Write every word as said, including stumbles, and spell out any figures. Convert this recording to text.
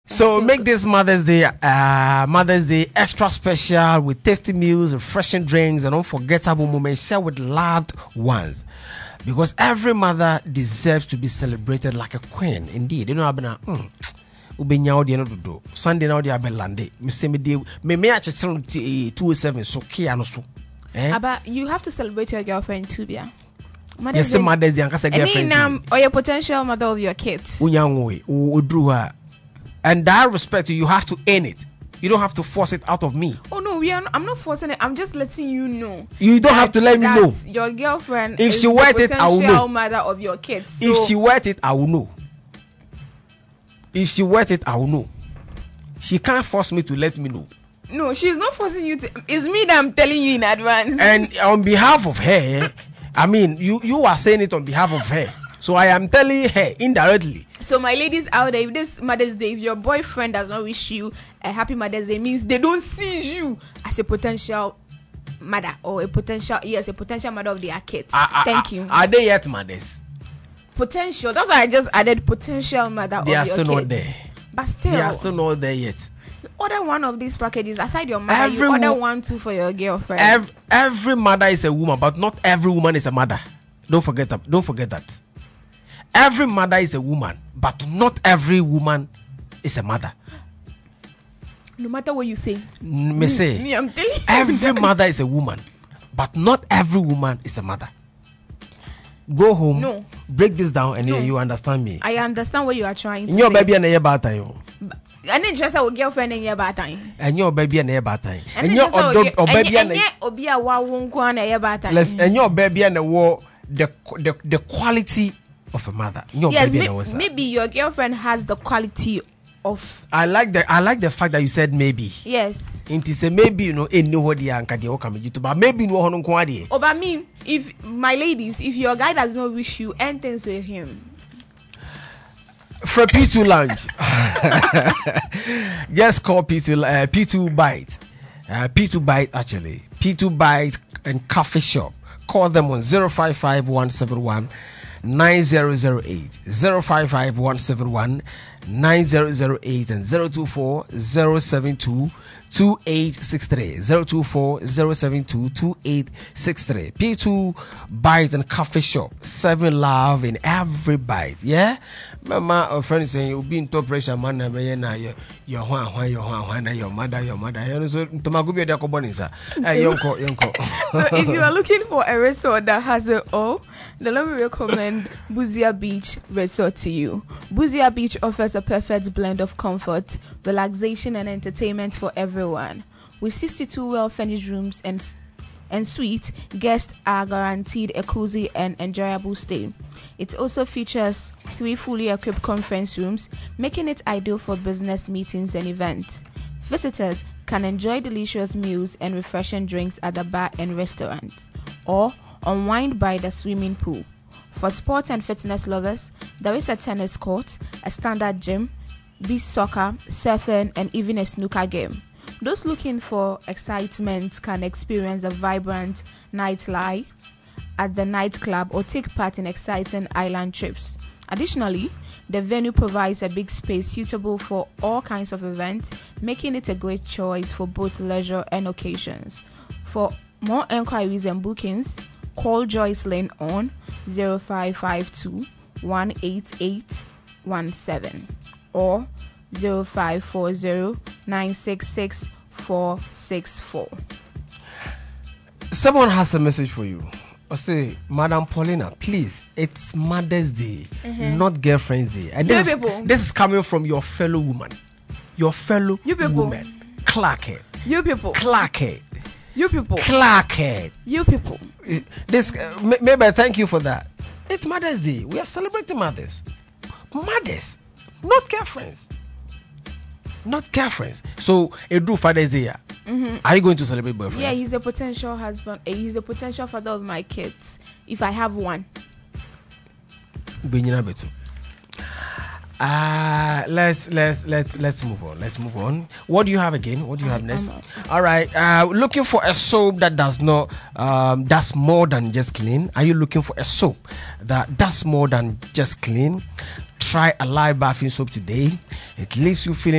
So make this Mother's Day, uh, Mother's Day extra special with tasty meals, refreshing drinks, and unforgettable moments shared with loved ones. Because every mother deserves to be celebrated like a queen. Indeed, you know, I've been a mm, Sunday now they are belande. Me say me day me me a two seven so key and so. Eh? But you have to celebrate your girlfriend too, yeah. Yes, Mother's Day, and girlfriend. Um, or your potential mother of your kids. And that respect, you have to earn it. You don't have to force it out of me. Oh no, we are. Not, I'm not forcing it. I'm just letting you know. You don't have to let me know. Your girlfriend, if is she worth it, I will know. Mother of your kids. So. If she worth it, I will know. If she worth it, I will know. She can't force me to let me know. No, she's not forcing you to. It's me that I'm telling you in advance. And on behalf of her, I mean, you you are saying it on behalf of her. So I am telling her indirectly. So my ladies out there, if this Mother's Day, if your boyfriend does not wish you a happy Mother's Day, means they don't see you as a potential mother or a potential yes, a potential mother of their kids. Uh, uh, Thank uh, you. Are they yet mothers? Potential. That's why I just added potential mother they of your kids. They are still not there. But still, they are still not there yet. You order one of these packages aside your mother. Every you order one too for your girlfriend. Every, every mother is a woman, but not every woman is a mother. Don't forget that. Don't forget that. Every mother is a woman, but not every woman is a mother. No matter what you say. Me say, me, I'm telling you every mother is a woman, but not every woman is a mother. Go home, no. break this down, and no. you, you understand me. I understand what you are trying to your say. Baby and your bad time. And then just a girlfriend and your bad time. And your baby and your bad time. And your baby and your bad Let's and your baby and the war the the the quality of a mother. Your yes, baby may, maybe your girlfriend has the quality of. I like the I like the fact that you said maybe. Yes. It is a maybe you know in no the anka de okamiji but maybe no hono kwade. Oh, but me, if my ladies, if your guy does not wish you, end things with him. For P two Lounge, just call P two uh, P two Bite, uh, P two Bite actually P two Bite and Coffee Shop. Call them on zero five five one seven one nine zero zero eight zero five five one seven one nine zero zero eight and zero two four zero seven two two eight six three zero two four zero seven two two eight six three. P two Bite and Coffee Shop, serving love in every bite. Yeah, mama or friend saying you'll be in top pressure man na your your one your one your mother your mother so to my good sir. Yonko yonko. So if you are looking for a resort that has it all, then let me recommend Buzia Beach Resort to you. Buzia Beach offers a perfect blend of comfort, relaxation, and entertainment for everyone. With sixty-two well-furnished rooms and and suites, guests are guaranteed a cozy and enjoyable stay. It also features three fully equipped conference rooms, making it ideal for business meetings and events. Visitors can enjoy delicious meals and refreshing drinks at the bar and restaurant, or unwind by the swimming pool. For sports and fitness lovers, there is a tennis court, a standard gym, beach soccer, surfing, and even a snooker game. Those looking for excitement can experience a vibrant nightlife at the nightclub or take part in exciting island trips. Additionally, the venue provides a big space suitable for all kinds of events, making it a great choice for both leisure and occasions. For more enquiries and bookings, call Joyce Lane on zero five five two one eight eight one seven or zero five four zero nine six six four six four. Someone has a message for you. I say, Madam Paulina, please, it's Mother's Day, mm-hmm. not Girlfriend's Day. And this, is, this is coming from your fellow woman. Your fellow you people. woman. Clarkhead. You people. Clarkhead. You people. Clarkhead. You people. This, uh, maybe I thank you for that. It's Mother's Day. We are celebrating mothers. Mothers, not girlfriends. Not girlfriends. So, Edu Father's Day. Mm-hmm. Are you going to celebrate boyfriends? Yeah, he's a potential husband. He's a potential father of my kids. If I have one. Uh let's let's let's let's move on. Let's move on. What do you have again? What do you have next? All right. Uh, looking for a soap that does not um does more than just clean. Are you looking for a soap that does more than just clean? Try Alive bathing soap today. It leaves you feeling